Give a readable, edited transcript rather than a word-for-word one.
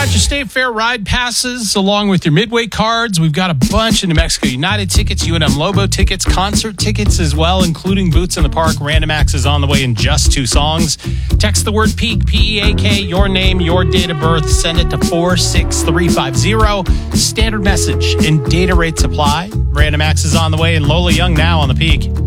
got your State Fair ride passes along with your Midway cards. We've got a bunch of New Mexico United tickets, UNM Lobo tickets, concert tickets as well, including Boots in the Park. Random Acts is on the way in just 2 songs. Text the word PEAK, P-E-A-K, your name, your date of birth. Send it to 46350. Standard message and data rates apply. Random Acts is on the way and Lola Young now on the Peak.